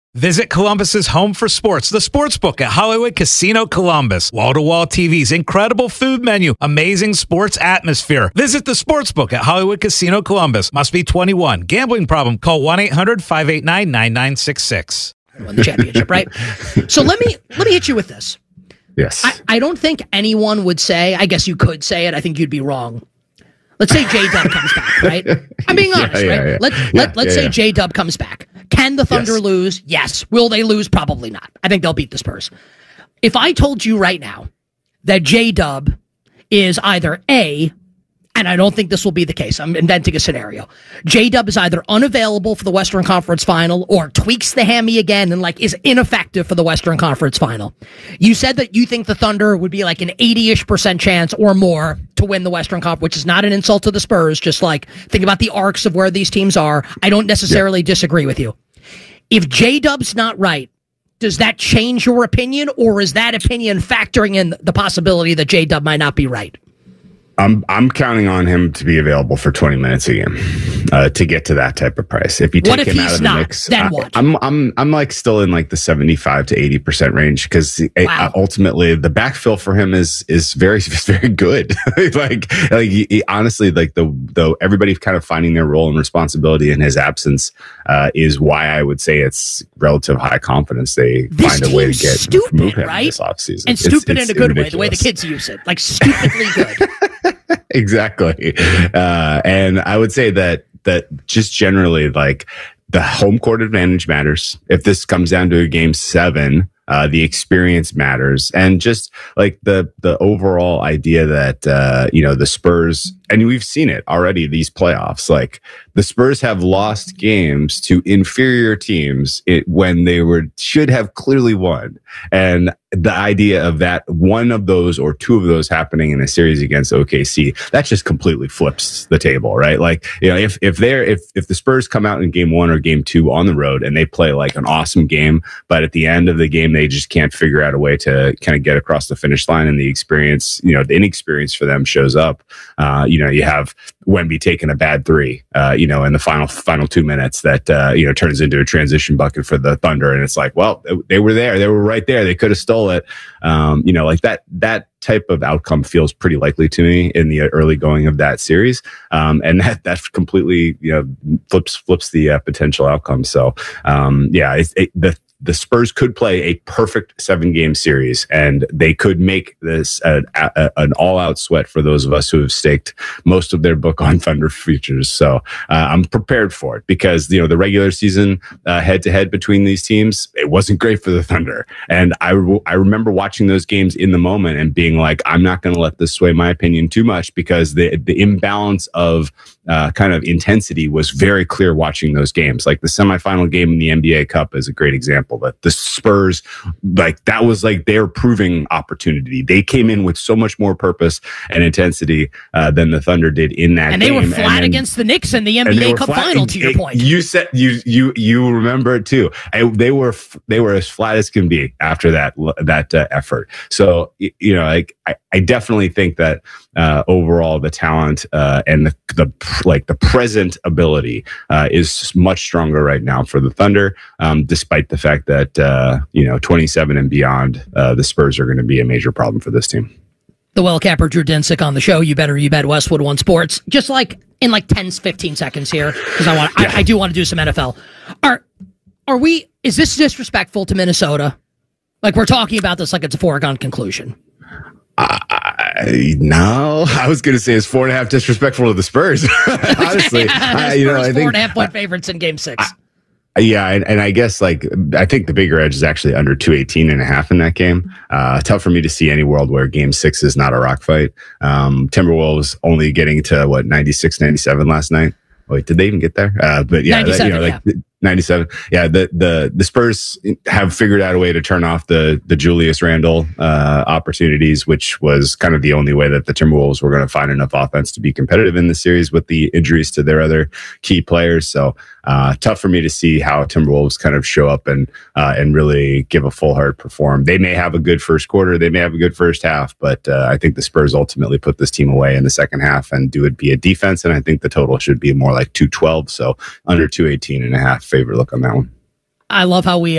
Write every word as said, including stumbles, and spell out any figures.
Visit Columbus's home for sports, the Sportsbook at Hollywood Casino Columbus. Wall-to-wall T Vs, incredible food menu, amazing sports atmosphere. Visit the Sportsbook at Hollywood Casino Columbus. Must be twenty-one. Gambling problem? Call one eight hundred five eight nine nine nine six six. Won the championship, right? So let me let me hit you with this. Yes. I, I don't think anyone would say, I guess you could say it, I think you'd be wrong. Let's say J-Dub comes back, right? I'm being honest, yeah, yeah, right? yeah. Let, yeah, let, let's yeah, say yeah. J-Dub comes back. Can the Thunder Yes. lose? Yes. Will they lose? Probably not. I think they'll beat the Spurs. If I told you right now that J-Dub is either A, and I don't think this will be the case, I'm inventing a scenario. J-Dub is either unavailable for the Western Conference Final or tweaks the hammy again and like is ineffective for the Western Conference Final. You said that you think the Thunder would be like an eighty-ish percent chance or more to win the Western Conference, which is not an insult to the Spurs. Just like think about the arcs of where these teams are. I don't necessarily yeah. disagree with you. If J-Dub's not right, does that change your opinion, or is that opinion factoring in the possibility that J-Dub might not be right? I'm I'm counting on him to be available for twenty minutes a game uh, to get to that type of price. If you take what if him he's out of the not? mix, then I, what? I'm I'm I'm like still in like the seventy-five to eighty percent range because wow. ultimately the backfill for him is is very is very good. like like he, he, honestly, like the though everybody kind of finding their role and responsibility in his absence uh, is why I would say it's relative high confidence they this find a way to get stupid, move him right? this offseason. And stupid it's, it's in a good ridiculous. way, the way the kids use it, like stupidly good. Exactly. Uh, and I would say that, that just generally like the home court advantage matters. If this comes down to a game seven, uh, the experience matters. And just like the, the overall idea that, uh, you know, the Spurs, and we've seen it already, these playoffs, like the Spurs have lost games to inferior teams it, when they were, should have clearly won. And the idea of that one of those or two of those happening in a series against O K C, that just completely flips the table, right? Like, you know, if, if they're, if, if the Spurs come out in game one or game two on the road and they play like an awesome game, but at the end of the game, they just can't figure out a way to kind of get across the finish line and the experience, you know, the inexperience for them shows up. Uh, you know, you have Wemby taking a bad three, uh, you know, in the final, final two minutes that, uh, you know, turns into a transition bucket for the Thunder. And it's like, well, they were there. They were right there. They could have stole it. Um, you know, like that, that type of outcome feels pretty likely to me in the early going of that series. Um, and that, that completely, you know, flips, flips the uh, potential outcome. So, um, yeah, it's it, the, the Spurs could play a perfect seven game series and they could make this a, a, an all out sweat for those of us who have staked most of their book on Thunder futures. So uh, I'm prepared for it because, you know, the regular season head to head between these teams, it wasn't great for the Thunder. And I, I remember watching those games in the moment and being like, I'm not going to let this sway my opinion too much because the, the imbalance of uh, kind of intensity was very clear watching those games. Like the semifinal game in the N B A Cup is a great example. That the Spurs, like that was like their proving opportunity. They came in with so much more purpose and intensity uh, than the Thunder did in that and game. And they were flat then, against the Knicks in the N B A Cup flat, final. To your it, point, you said you you you remember it too. I, they were they were as flat as can be after that that uh, effort. So you know, like I, I definitely think that uh, overall the talent uh, and the the like the present ability uh, is much stronger right now for the Thunder, um, despite the fact that uh, you know twenty-seven and beyond, uh, the Spurs are going to be a major problem for this team. The well capper Drew Dinsick on the show. You better you bet Westwood One Sports. Just like in like ten, fifteen seconds here, because I want yeah. I, I do want to do some N F L. Are are we? Is this disrespectful to Minnesota? Like we're talking about this like it's a foregone conclusion. I, no, I was going to say it's four and a half disrespectful to the Spurs. Honestly, I, you know, I think four and a half point favorites in Game Six. I, yeah, and, and I guess like I think the bigger edge is actually under two eighteen and a half in that game. Uh, tough for me to see any world where Game Six is not a rock fight. Um, Timberwolves only getting to what ninety-six, ninety-seven last night. Wait, did they even get there? Uh, but yeah, that, you know, like yeah. ninety-seven. Yeah, the, the the Spurs have figured out a way to turn off the the Julius Randle uh, opportunities, which was kind of the only way that the Timberwolves were going to find enough offense to be competitive in the series with the injuries to their other key players. So uh, tough for me to see how Timberwolves kind of show up and uh, and really give a full heart perform. They may have a good first quarter, they may have a good first half, but uh, I think the Spurs ultimately put this team away in the second half and do it via defense. And I think the total should be more like two twelve, so under two eighteen and a half. Favorite look on that one. I love how we